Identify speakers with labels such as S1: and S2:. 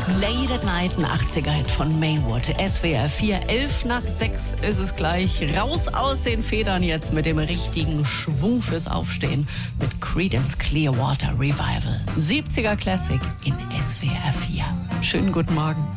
S1: Late at Night, ein 80er-Hit von Maywood. SWR 4, 11:06 ist es gleich. Raus aus den Federn jetzt mit dem richtigen Schwung fürs Aufstehen mit Creedence Clearwater Revival. 70er Classic in SWR 4. Schönen guten Morgen.